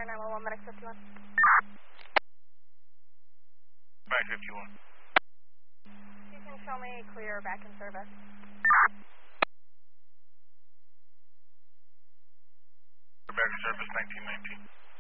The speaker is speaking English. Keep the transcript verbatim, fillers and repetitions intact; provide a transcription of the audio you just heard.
Center nine one one, Medic fifty-one. Medic fifty-one. You can show me clear back in service. Back in service nineteen nineteen.